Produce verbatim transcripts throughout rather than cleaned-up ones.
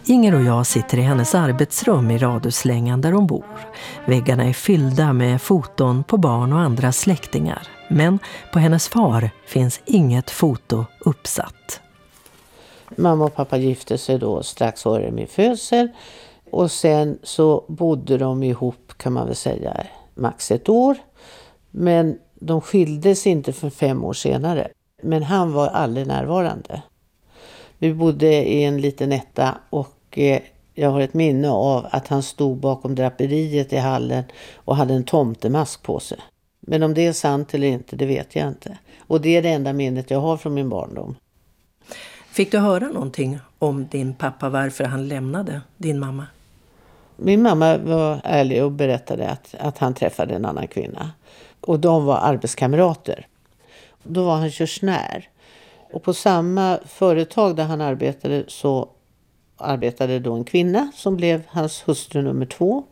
Inger och jag sitter i hennes arbetsrum i Radhuslängan där hon bor. Väggarna är fyllda med foton på barn och andra släktingar. Men på hennes far finns inget foto uppsatt. Mamma och pappa gifte sig då strax före min födsel. Och sen så bodde de ihop, kan man väl säga, max ett år. Men de skildes inte för fem år senare. Men han var aldrig närvarande. Vi bodde i en liten etta och eh, jag har ett minne av att han stod bakom draperiet i hallen och hade en tomtemask på sig. Men om det är sant eller inte, det vet jag inte. Och det är det enda minnet jag har från min barndom. Fick du höra någonting om din pappa, varför han lämnade din mamma? Min mamma var ärlig och berättade att, att han träffade en annan kvinna. Och de var arbetskamrater. Då var han körsnär. Och på samma företag där han arbetade så arbetade då en kvinna som blev hans hustru nummer två.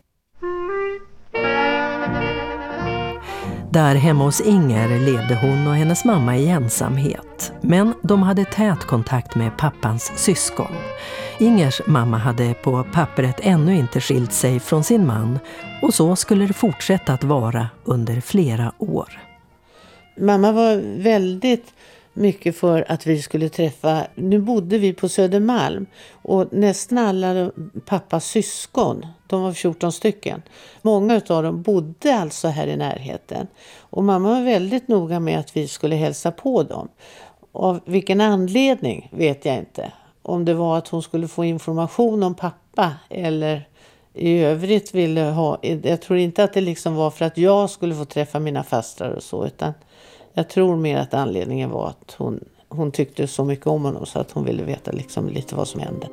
Där hemma hos Inger levde hon och hennes mamma i ensamhet. Men de hade tät kontakt med pappans syskon. Ingers mamma hade på pappret ännu inte skilt sig från sin man. Och så skulle det fortsätta att vara under flera år. Mamma var väldigt mycket för att vi skulle träffa. Nu bodde vi på Södermalm och nästan alla pappas syskon, de var fjorton stycken. Många av dem bodde alltså här i närheten. Och mamma var väldigt noga med att vi skulle hälsa på dem. Av vilken anledning vet jag inte. Om det var att hon skulle få information om pappa eller i övrigt ville ha. Jag tror inte att det liksom var för att jag skulle få träffa mina fastrar och så, utan jag tror mer att anledningen var att hon, hon tyckte så mycket om honom så att hon ville veta liksom lite vad som hände.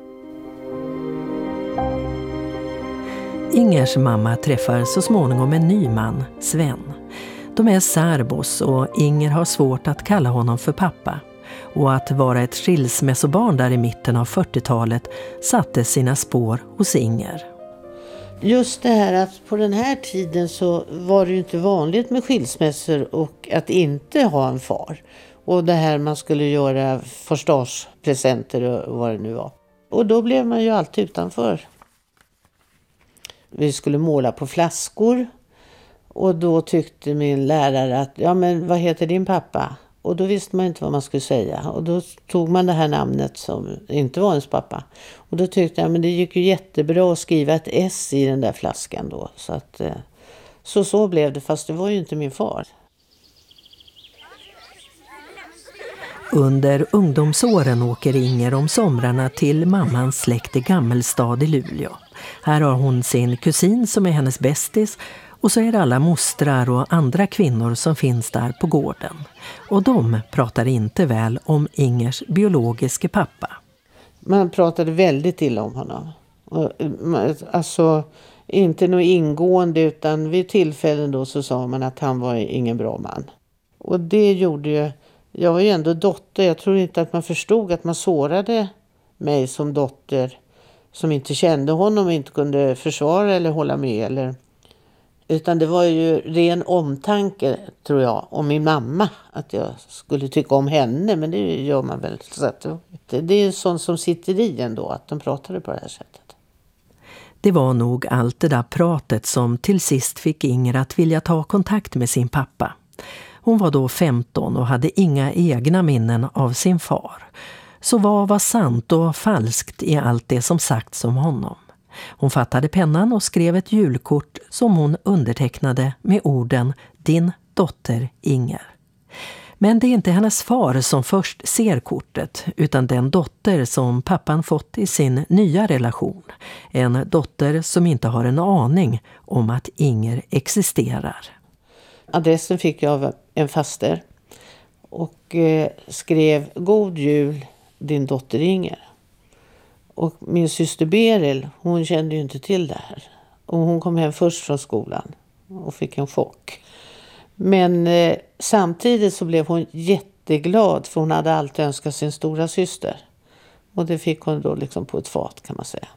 Ingers mamma träffar så småningom en ny man, Sven. De är särbos och Inger har svårt att kalla honom för pappa. Och att vara ett skilsmässobarn där i mitten av fyrtiotalet satte sina spår hos Inger. Just det här att på den här tiden så var det ju inte vanligt med skilsmässor och att inte ha en far. Och det här man skulle göra förstagspresenter och vad det nu var. Och då blev man ju alltid utanför. Vi skulle måla på flaskor och då tyckte min lärare att ja men vad heter din pappa? Och då visste man inte vad man skulle säga. Och då tog man det här namnet som inte var ens pappa. Och då tyckte jag, men det gick ju jättebra att skriva ett S i den där flaskan då. Så att, så, så blev det, fast det var ju inte min far. Under ungdomsåren åker Inger om somrarna till mammans släkt i Gammelstad i Luleå. Här har hon sin kusin som är hennes bästis. Och så är det alla mostrar och andra kvinnor som finns där på gården. Och de pratar inte väl om Ingers biologiska pappa. Man pratade väldigt illa om honom. Alltså inte något ingående, utan vid tillfällen då så sa man att han var ingen bra man. Och det gjorde ju, jag var ju ändå dotter. Jag tror inte att man förstod att man sårade mig som dotter som inte kände honom och inte kunde försvara eller hålla med eller... Utan det var ju ren omtanke, tror jag, om min mamma. Att jag skulle tycka om henne, men det gör man väl. Så att det är sånt som sitter i ändå, att de pratade på det här sättet. Det var nog allt det där pratet som till sist fick Inger att vilja ta kontakt med sin pappa. Hon var då femton och hade inga egna minnen av sin far. Så vad var sant och falskt i allt det som sagts om honom? Hon fattade pennan och skrev ett julkort som hon undertecknade med orden din dotter Inger. Men det är inte hennes far som först ser kortet utan den dotter som pappan fått i sin nya relation. En dotter som inte har en aning om att Inger existerar. Adressen fick jag av en faster och eh, skrev god jul din dotter Inger. Och min syster Beril, hon kände ju inte till det här. Och hon kom hem först från skolan och fick en chock. Men eh, samtidigt så blev hon jätteglad för hon hade alltid önskat sin stora syster. Och det fick hon då liksom på ett fat kan man säga.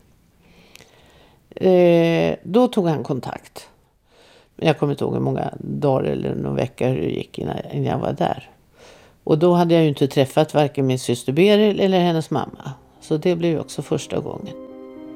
Eh, då tog han kontakt. Jag kommer inte ihåg hur många dagar eller några veckor hur det gick innan, innan jag var där. Och då hade jag ju inte träffat varken min syster Beril eller hennes mamma. Så det blev också första gången.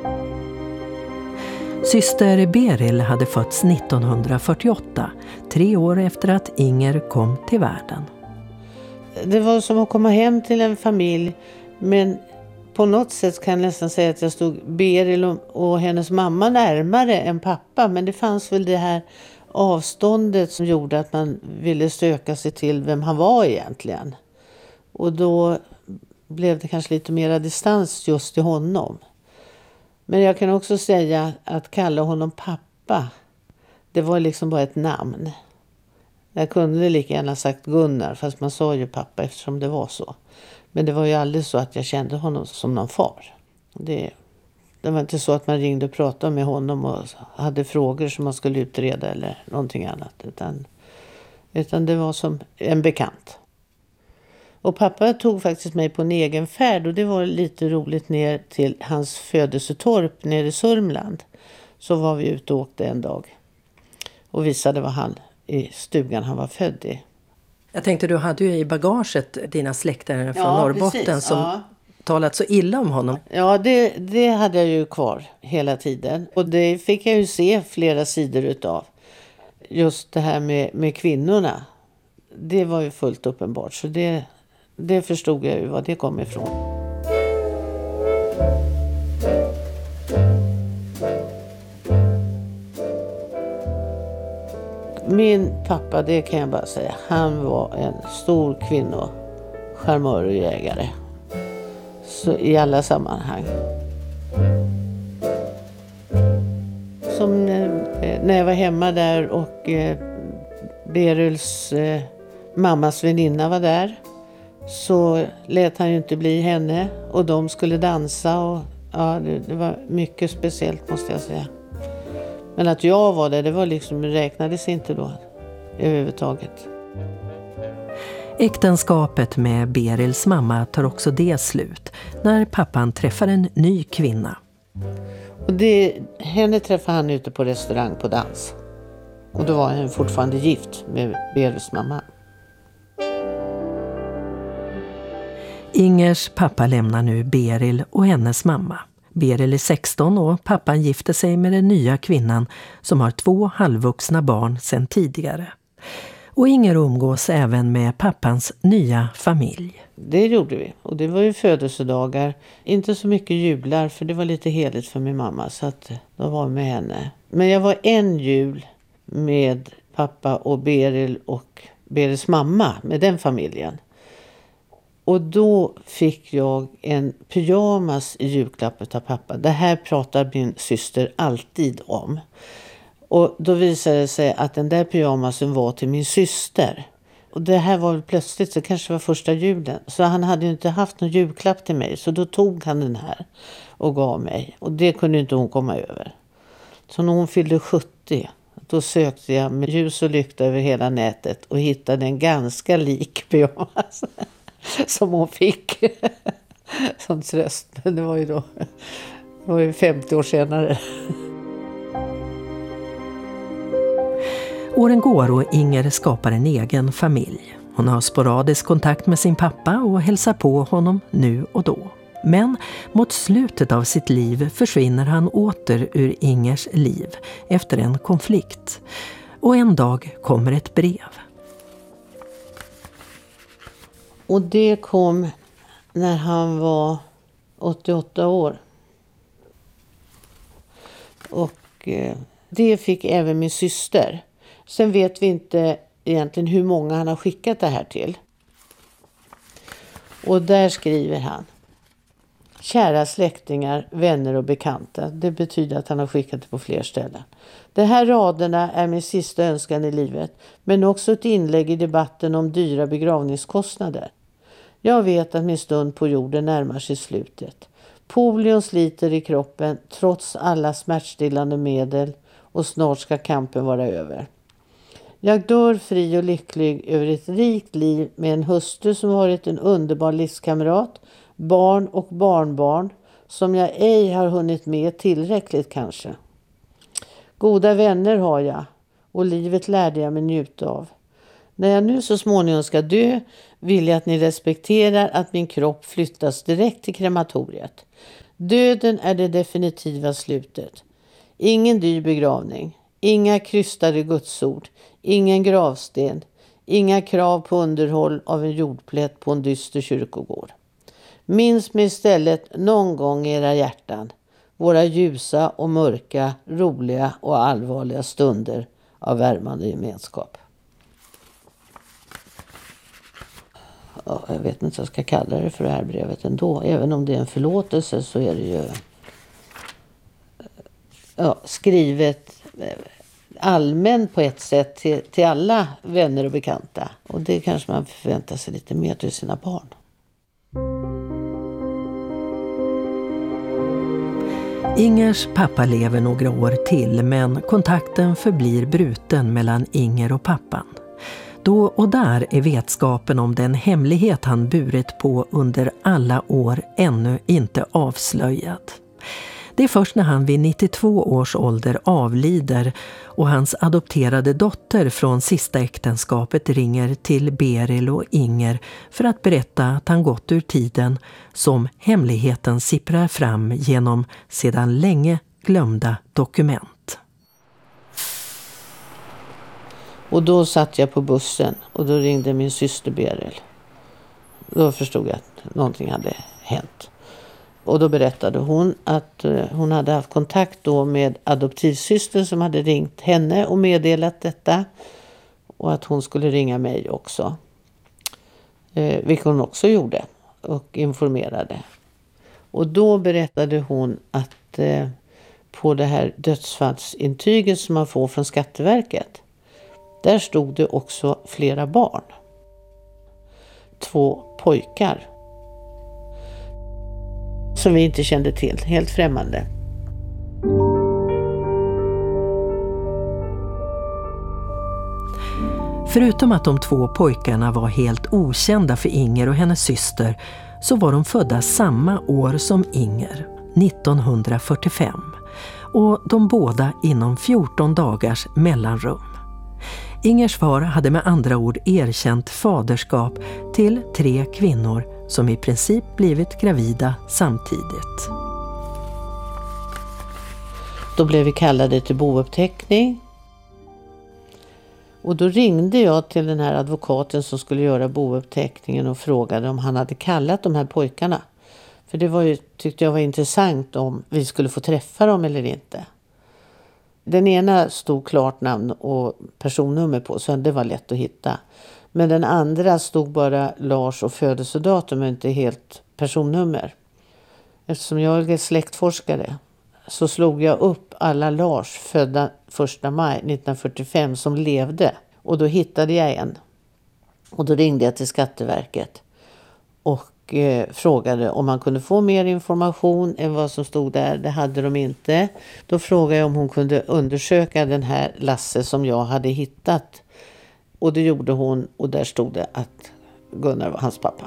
Syster Beril hade fötts nittonhundrafyrtioåtta, tre år efter att Inger kom till världen. Det var som att komma hem till en familj, men på något sätt kan jag nästan säga att jag stod Beril och, och hennes mamma närmare än pappa. Men det fanns väl det här avståndet som gjorde att man ville söka sig till vem han var egentligen. Och då blev det kanske lite mera distans just till honom. Men jag kan också säga att kalla honom pappa, det var liksom bara ett namn. Jag kunde lika gärna sagt Gunnar, fast man sa ju pappa eftersom det var så. Men det var ju aldrig så att jag kände honom som någon far. Det, det var inte så att man ringde och pratade med honom och hade frågor som man skulle utreda eller någonting annat. Utan, utan det var som en bekant. Och pappa tog faktiskt mig på en egen färd, och det var lite roligt, ner till hans födelsetorp nere i Sörmland. Så var vi ute och åkte en dag och visade vad han i stugan han var född i. Jag tänkte, du hade ju i bagaget dina släkter från Ja, Norrbotten precis. som Ja. talat så illa om honom. Ja, det, det hade jag ju kvar hela tiden. Och det fick jag ju se flera sidor utav. Just det här med, med kvinnorna. Det var ju fullt uppenbart. Så det, det förstod jag ju vad det kom ifrån. Min pappa, det kan jag bara säga, han var en stor kvinno, charmör och jägare. Så i alla sammanhang. Som när jag var hemma där och eh, Berils eh, mammas väninna var där, så lät han ju inte bli henne, och de skulle dansa, och ja, det, det var mycket speciellt, måste jag säga. Men att jag var där, det var liksom, räknades inte då överhuvudtaget. Äktenskapet med Berils mamma tar också det slut när pappan träffar en ny kvinna. Och det, henne träffade han ute på restaurang på dans. Och då var han fortfarande gift med Berils mamma. Ingers pappa lämnar nu Beril och hennes mamma. Beril är sexton och pappan gifter sig med den nya kvinnan som har två halvvuxna barn sedan tidigare. Och Inger umgås även med pappans nya familj. Det gjorde vi. Och det var ju födelsedagar. Inte så mycket jular, för det var lite heligt för min mamma. Så att då var vi med henne. Men jag var en jul med pappa och Beril och Berils mamma. Med den familjen. Och då fick jag en pyjamas i julklapp av pappa. Det här pratar min syster alltid om. Och då visade det sig att den där pyjamasen var till min syster. Och det här var väl plötsligt, så kanske var första julen. Så han hade ju inte haft någon julklapp till mig. Så då tog han den här och gav mig. Och det kunde inte hon komma över. Så när hon fyllde sjuttio, då sökte jag med ljus och lykta över hela nätet. Och hittade en ganska lik pyjamas som hon fick som tröst. Men det var ju då, det var ju femtio år senare. Åren går och Inger skapar en egen familj. Hon har sporadisk kontakt med sin pappa och hälsar på honom nu och då. Men mot slutet av sitt liv försvinner han åter ur Ingers liv efter en konflikt. Och en dag kommer ett brev. Och det kom när han var åttioåtta år. Och eh, det fick även min syster. Sen vet vi inte egentligen hur många han har skickat det här till. Och där skriver han: kära släktingar, vänner och bekanta. Det betyder att han har skickat det på fler ställen. De här raderna är min sista önskan i livet, men också ett inlägg i debatten om dyra begravningskostnader. Jag vet att min stund på jorden närmar sig slutet. Polion sliter i kroppen trots alla smärtstillande medel, och snart ska kampen vara över. Jag dör fri och lycklig över ett rikt liv med en hustru som varit en underbar livskamrat, barn och barnbarn som jag ej har hunnit med tillräckligt kanske. Goda vänner har jag, och livet lärde jag mig njuta av. När jag nu så småningom ska dö vill jag att ni respekterar att min kropp flyttas direkt till krematoriet. Döden är det definitiva slutet. Ingen dyr begravning, inga krystade gudsord, ingen gravsten, inga krav på underhåll av en jordplätt på en dyster kyrkogård. Minns mig istället någon gång i era hjärtan, våra ljusa och mörka, roliga och allvarliga stunder av värmande gemenskap. Ja, jag vet inte vad jag ska kalla det för det här brevet ändå. Även om det är en förlåtelse så är det ju ja, skrivet allmänt på ett sätt till, till alla vänner och bekanta. Och det kanske man förväntar sig lite mer till sina barn. Ingers pappa lever några år till, men kontakten förblir bruten mellan Inger och pappan. Då och där är vetskapen om den hemlighet han burit på under alla år ännu inte avslöjad. Det är först när han vid nittiotvå års ålder avlider och hans adopterade dotter från sista äktenskapet ringer till Beril och Inger för att berätta att han gått ur tiden som hemligheten sipprar fram genom sedan länge glömda dokument. Och då satt jag på bussen och då ringde min syster Beril. Då förstod jag att någonting hade hänt. Och då berättade hon att hon hade haft kontakt då med adoptivsyster som hade ringt henne och meddelat detta. Och att hon skulle ringa mig också. Eh, vilket hon också gjorde och informerade. Och då berättade hon att eh, på det här dödsfallsintyget som man får från Skatteverket. Där stod det också flera barn. Två pojkar. Som vi inte kände till, helt främmande. Förutom att de två pojkarna var helt okända för Inger och hennes syster så var de födda samma år som Inger, nittonhundrafyrtiofem. Och de båda inom fjorton dagars mellanrum. Ingers far hade med andra ord erkänt faderskap till tre kvinnor som i princip blivit gravida samtidigt. Då blev vi kallade till bouppteckning. Och då ringde jag till den här advokaten som skulle göra bouppteckningen och frågade om han hade kallat de här pojkarna. För det var ju, tyckte jag var intressant om vi skulle få träffa dem eller inte. Den ena stod klart namn och personnummer på, så det var lätt att hitta. Men den andra stod bara Lars och födelsedatum och inte helt personnummer. Eftersom jag är släktforskare så slog jag upp alla Lars födda första maj nittonhundrafyrtiofem som levde. Och då hittade jag en. Och då ringde jag till Skatteverket och eh, frågade om man kunde få mer information än vad som stod där. Det hade de inte. Då frågade jag om hon kunde undersöka den här Lasse som jag hade hittat. Och det gjorde hon och där stod det att Gunnar var hans pappa.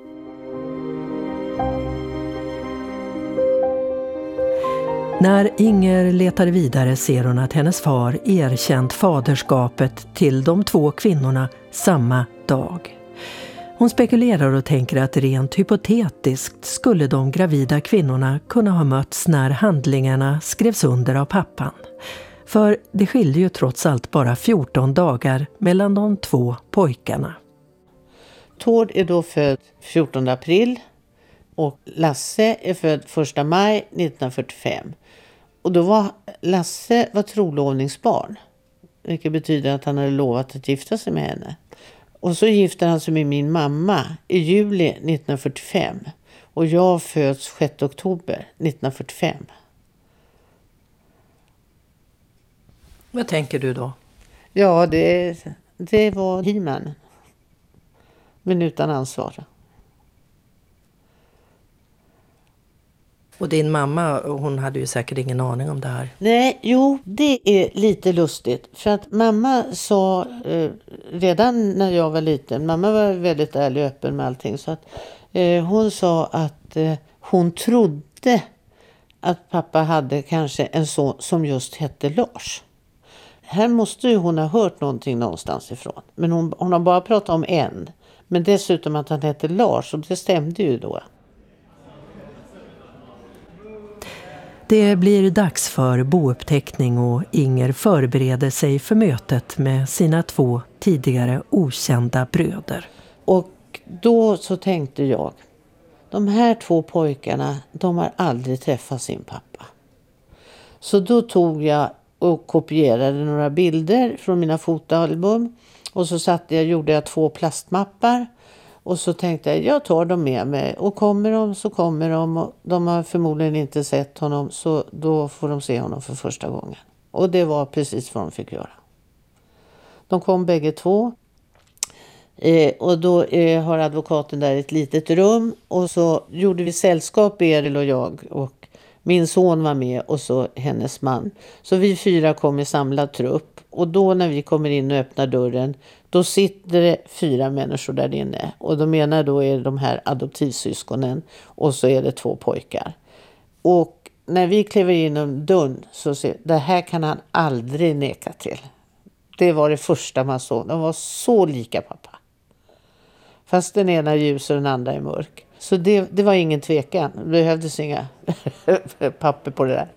När Inger letar vidare ser hon att hennes far erkänt faderskapet till de två kvinnorna samma dag. Hon spekulerar och tänker att rent hypotetiskt skulle de gravida kvinnorna kunna ha mötts när handlingarna skrevs under av pappan. För det skilde ju trots allt bara fjorton dagar mellan de två pojkarna. Tord är då född fjortonde april och Lasse är född första maj nittonhundrafyrtiofem. Och då var Lasse var trolovningsbarn. Vilket betyder att han hade lovat att gifta sig med henne. Och så gifte han sig med min mamma i juli nittonhundrafyrtiofem. Och jag föds sjätte oktober nittonhundrafyrtiofem. Vad tänker du då? Ja, det, det var He-Man. Men utan ansvar. Och din mamma, hon hade ju säkert ingen aning om det här. Nej, jo, det är lite lustigt. För att mamma sa eh, redan när jag var liten, mamma var väldigt ärlig och öppen med allting. Så att eh, hon sa att eh, hon trodde att pappa hade kanske en son som just hette Lars. här måste ju hon ha hört någonting någonstans ifrån. Men hon, hon har bara pratat om en. Men dessutom att han heter Lars, och det stämde ju då. Det blir dags för bouppteckning och Inger förbereder sig för mötet med sina två tidigare okända bröder. Och då så tänkte jag, de här två pojkarna, de har aldrig träffat sin pappa. Så då tog jag och kopierade några bilder från mina fotoalbum. Och så satte jag, gjorde jag två plastmappar. Och så tänkte jag, jag tar dem med mig. Och kommer de så kommer de. Och de har förmodligen inte sett honom. Så då får de se honom för första gången. Och det var precis vad de fick göra. De kom bägge två. Eh, och då eh, har advokaten där ett litet rum. Och så gjorde vi sällskap, Beril och jag. Och min son var med och så hennes man. Så vi fyra kom i samlad trupp. Och då när vi kommer in och öppnar dörren, då sitter det fyra människor där inne. Och de ena då är de här adoptivsyskonen. Och så är det två pojkar. Och när vi kliver in om dörren så ser det här kan han aldrig neka till. Det var det första man såg. De var så lika pappa. Fast den ena är ljus och den andra är mörk. Så det, det var ingen tvekan. Det behövdes inga papper på det där.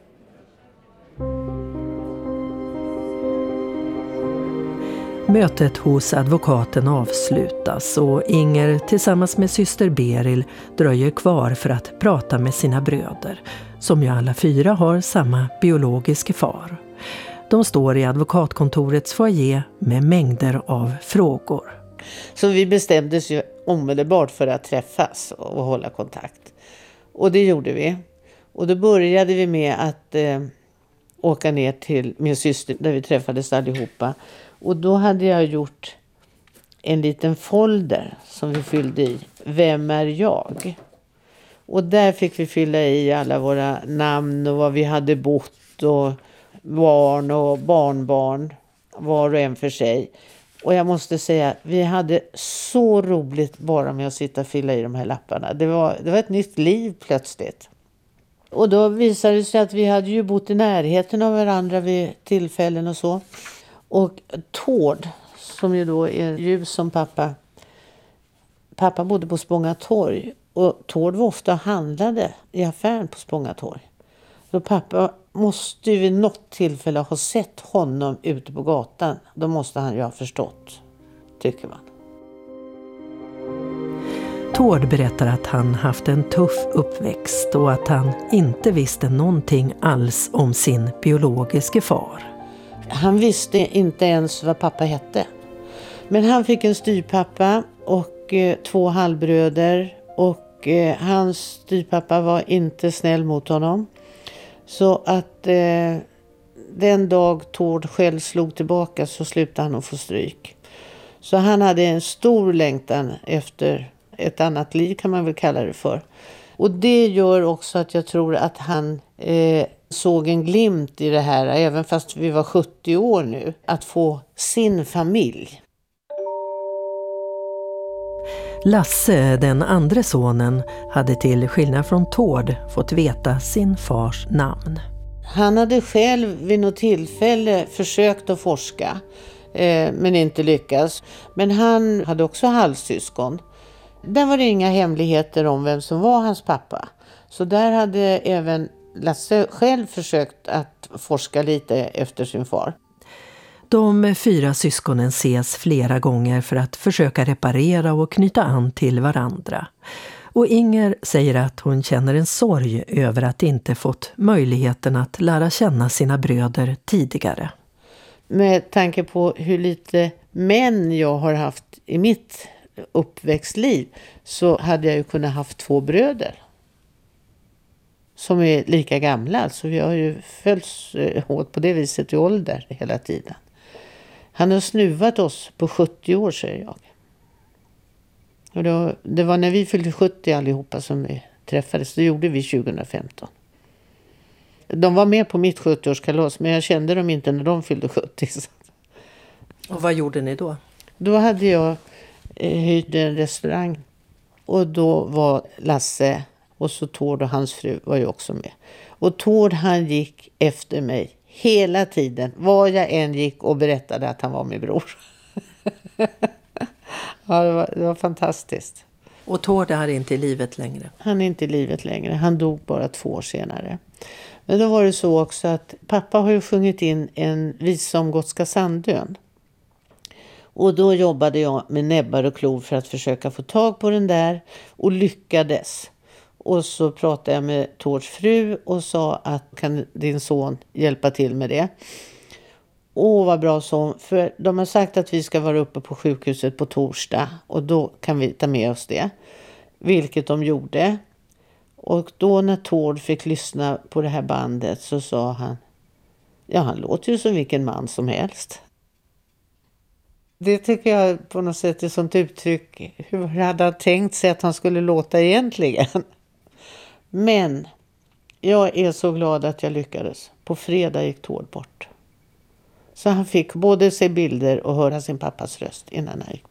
Mötet hos advokaten avslutas och Inger tillsammans med syster Beril dröjer kvar för att prata med sina bröder, som ju alla fyra har samma biologiska far. De står i advokatkontorets foyer med mängder av frågor. Så vi bestämdes ju omedelbart för att träffas och hålla kontakt. Och det gjorde vi. Och då började vi med att eh, åka ner till min syster där vi träffades allihopa. Och då hade jag gjort en liten folder som vi fyllde i. Vem är jag? Och där fick vi fylla i alla våra namn och var vi hade bott och barn och barnbarn. Var och en för sig. Och jag måste säga, vi hade så roligt bara med att sitta och fylla i de här lapparna. Det var, det var ett nytt liv plötsligt. Och då visade det sig att vi hade ju bott i närheten av varandra vid tillfällen och så. Och Tord, som ju då är ljus som pappa. Pappa bodde på Spångatorg. Och Tord var ofta handlade i affären på Spångatorg. Så pappa måste ju vid något tillfälle ha sett honom ute på gatan. Då måste han ju ha förstått, tycker man. Tord berättar att han haft en tuff uppväxt och att han inte visste någonting alls om sin biologiska far. Han visste inte ens vad pappa hette. Men han fick en styrpappa och eh, två halvbröder. Och eh, hans styrpappa var inte snäll mot honom. Så att eh, den dag Tord själv slog tillbaka så slutade han att få stryk. Så han hade en stor längtan efter ett annat liv, kan man väl kalla det för. Och det gör också att jag tror att han eh, såg en glimt i det här, även fast vi var sjuttio år nu, att få sin familj. Lasse, den andra sonen, hade till skillnad från Tord fått veta sin fars namn. Han hade själv vid något tillfälle försökt att forska, eh, men inte lyckats. Men han hade också halvsyskon. Där var det inga hemligheter om vem som var hans pappa. Så där hade även Lasse själv försökt att forska lite efter sin far. De fyra syskonen ses flera gånger för att försöka reparera och knyta an till varandra. Och Inger säger att hon känner en sorg över att inte fått möjligheten att lära känna sina bröder tidigare. Med tanke på hur lite män jag har haft i mitt uppväxtliv så hade jag ju kunnat haft två bröder. Som är lika gamla, alltså vi har ju följts åt på det viset i ålder hela tiden. Han har snuvat oss på sjuttio år, säger jag. Och då, det var när vi fyllde sjuttio allihopa som vi träffades. Det gjorde vi tjugohundrafemton. De var med på mitt sjuttioårskalas, men jag kände dem inte när de fyllde sjuttio. Och vad gjorde ni då? Då hade jag eh, hyrt en restaurang. Och då var Lasse och så Tord och hans fru var ju också med. Och Tord, han gick efter mig hela tiden. Var jag än gick och berättade att han var min bror. Ja, det var, det var fantastiskt. Och Tord är inte i livet längre? Han är inte i livet längre. Han dog bara två år senare. Men då var det så också att pappa har ju sjungit in en visa om Gotska Sandön. Och då jobbade jag med näbbar och klor för att försöka få tag på den där. Och lyckades. Och så pratade jag med Tords fru och sa att kan din son hjälpa till med det. Åh, vad bra så. För de har sagt att vi ska vara uppe på sjukhuset på torsdag. Och då kan vi ta med oss det. Vilket de gjorde. Och då när Tord fick lyssna på det här bandet så sa han. Ja, han låter ju som vilken man som helst. Det tycker jag på något sätt är ett sånt uttryck. Hur hade han tänkt sig att han skulle låta egentligen? Men jag är så glad att jag lyckades. På fredag gick Tord bort. Så han fick både se bilder och höra sin pappas röst innan han gick bort.